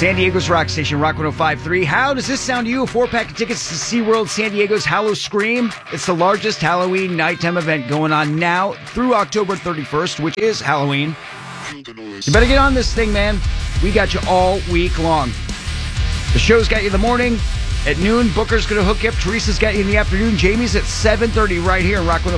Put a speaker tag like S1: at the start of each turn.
S1: San Diego's rock station, Rock 105.3. How does this sound to you? A 4-pack of tickets to SeaWorld San Diego's Hallow Scream. It's the largest Halloween nighttime event going on now through October 31st, which is Halloween. You better get on this thing, man. We got you all week long. The show's got you in the morning. At noon, Booker's going to hook you up. Teresa's got you in the afternoon. Jamie's at 7:30 right here in Rock 105.3.